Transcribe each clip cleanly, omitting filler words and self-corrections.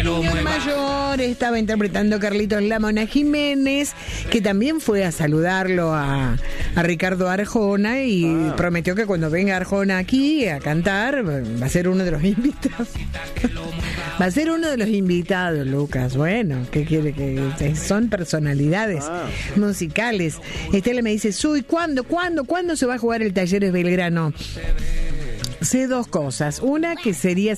Niño Mayor estaba interpretando Carlitos La Mona Jiménez, que también fue a saludarlo a Ricardo Arjona y prometió que cuando venga Arjona aquí a cantar va a ser uno de los invitados. Va a ser uno de los invitados, Lucas. Bueno, ¿qué quiere que son personalidades musicales? Estela me dice, Suy, ¿cuándo se va a jugar el Talleres Belgrano? Sé dos cosas. Una, que sería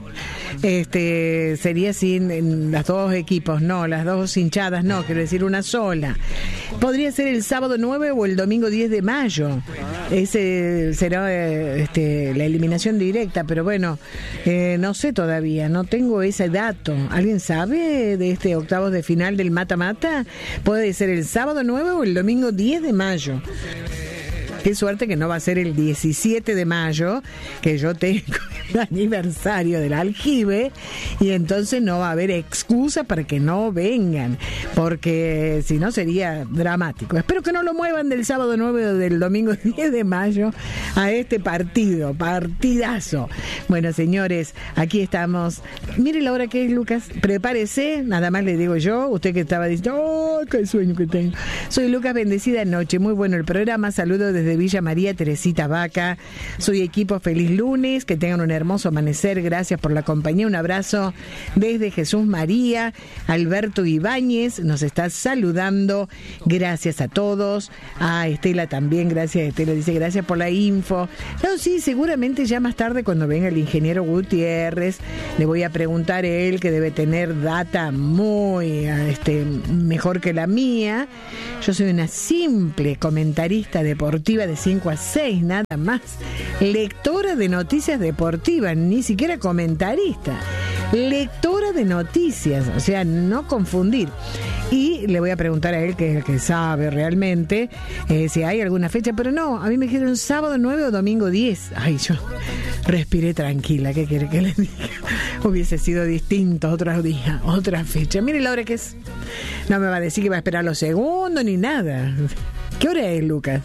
sin las dos equipos, no, las dos hinchadas, no, quiero decir una sola. Podría ser el sábado 9 o el domingo 10 de mayo. Ese será la eliminación directa, pero bueno, no sé todavía, no tengo ese dato. ¿Alguien sabe de este octavos de final del mata-mata? Puede ser el sábado 9 o el domingo 10 de mayo. Qué suerte que no va a ser el 17 de mayo, que yo tengo el aniversario del aljibe, y entonces no va a haber excusa para que no vengan, porque si no sería dramático. Espero que no lo muevan del sábado 9 o del domingo 10 de mayo a este partidazo. Bueno, señores, aquí estamos. Mire la hora que es, Lucas. Prepárese, nada más le digo yo, usted que estaba diciendo, ¡oh, qué sueño que tengo! Soy Lucas, bendecida noche, muy bueno el programa, saludos desde Villa María, Teresita Vaca. Soy equipo, feliz lunes, que tengan un hermoso amanecer, gracias por la compañía, un abrazo desde Jesús María. Alberto Ibáñez nos está saludando, gracias a todos. A Estela también, gracias Estela, dice gracias por la info. No, sí, seguramente ya más tarde cuando venga el ingeniero Gutiérrez le voy a preguntar a él, que debe tener data muy mejor que la mía. Yo soy una simple comentarista deportiva de 5 a 6, nada más. Lectora de noticias deportivas, ni siquiera comentarista. Lectora de noticias, o sea, no confundir. Y le voy a preguntar a él, que es el que sabe realmente, si hay alguna fecha, pero no, a mí me dijeron sábado 9 o domingo 10. Ay, yo respiré tranquila, ¿qué quiere que le diga? Hubiese sido distinto otro día, otra fecha. Mire la hora que es. No me va a decir que va a esperar los segundos ni nada. ¿Qué hora es, Lucas?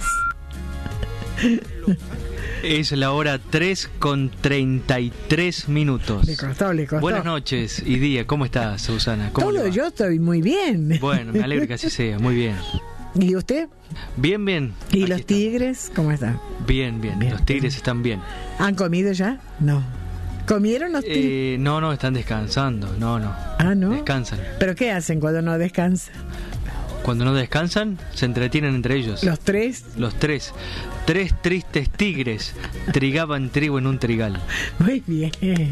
Es la hora 3:33. Le costó. Buenas noches y día, ¿cómo estás, Susana? Todo, yo estoy muy bien. Bueno, me alegra que así sea, muy bien. ¿Y usted? Bien. ¿Y los tigres, cómo están? Bien. Los tigres están bien. ¿Han comido ya? No. ¿Comieron los tigres? No, están descansando, no. Ah, ¿no? Descansan. ¿Pero qué hacen cuando no descansan? Cuando no descansan, se entretienen entre ellos. ¿Los tres? Los tres. 3 tristes tigres trigaban trigo en un trigal. Muy bien.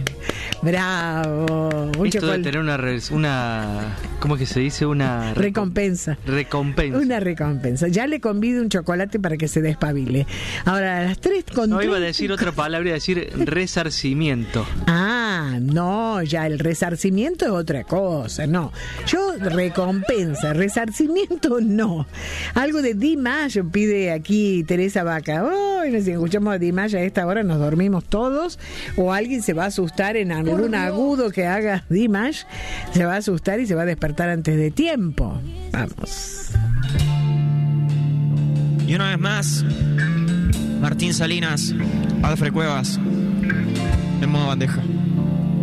Bravo. Esto debe tener una ¿cómo es que se dice? Una recompensa. Una recompensa. Ya le convido un chocolate para que se despabile. Ahora, a las 3:30. No, iba a decir otra palabra, iba a decir resarcimiento. Ah, no, ya el resarcimiento es otra cosa, no. Yo recompensa, resarcimiento no. Algo de Di Mayo pide aquí Teresa Vaca. Bueno, si escuchamos a Di Mayo a esta hora nos dormimos todos, o alguien se va a asustar en algún agudo que haga Di Mayo, se va a asustar y se va a despertar antes de tiempo. Vamos. Y una vez más, Martín Salinas, Alfred Cuevas, en modo bandeja.